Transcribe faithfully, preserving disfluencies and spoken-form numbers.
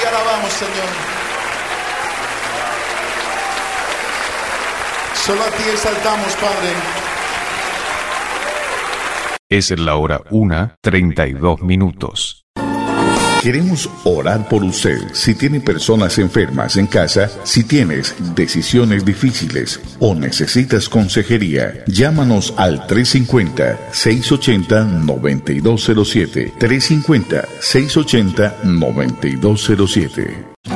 te alabamos, Señor. Solo a ti exaltamos, Padre. Es la hora una, treinta y dos minutos. Queremos orar por usted. Si tiene personas enfermas en casa, si tienes decisiones difíciles o necesitas consejería, llámanos al tres cinco cero, seis ocho cero, nueve dos cero siete. tres cinco cero, seis ocho cero, nueve dos cero siete.